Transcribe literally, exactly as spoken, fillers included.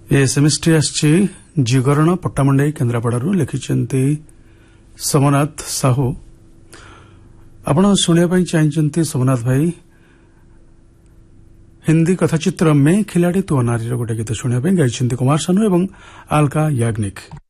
ए सेमिस्ट्री आसी जिगरण पट्टामुंडई केन्द्रापड़ारू लिखिंट सोमनाथ साहू। आपण शुणा चाहिए सोमनाथ भाई हिंदी कथाचित्र में खिलाड़ी तू अनारी गोटे गीत शुणा गाई कुमार सानू और आलका याग्निक।